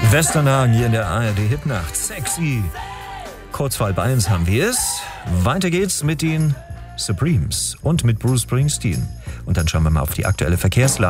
Westernhagen hier in der ARD Hitnacht. Sexy. Kurz vor 1:30 haben wir es. Weiter geht's mit den Supremes und mit Bruce Springsteen. Und dann schauen wir mal auf die aktuelle Verkehrslage.